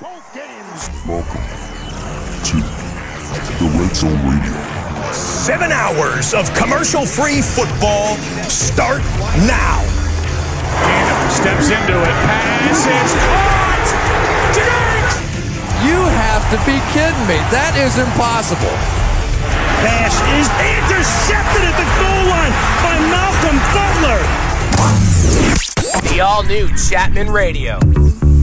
both games. Welcome to the Red Zone Radio. 7 hours of commercial-free football start now. Tatum steps into it. Pass is caught. You have to be kidding me. That is impossible. Pass is intercepted at the goal line by Malcolm Butler. The all-new Chapman Radio.